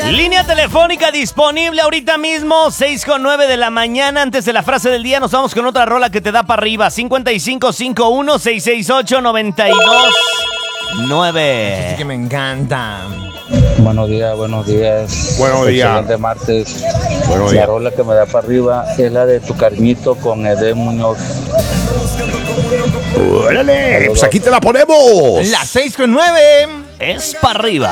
Línea telefónica disponible ahorita mismo, 6:09 de la mañana. Antes de la frase del día, nos vamos con otra rola que te da para arriba. 5551-668-92-9. Sí que me encanta. Buenos días, buenos días. Buenos días. Excelente martes. Buenos La días. rola que me da para arriba es la de Tu Cariñito con Edén Muñoz. ¡Órale! Pues aquí te la ponemos. Las 6:09. Es para arriba.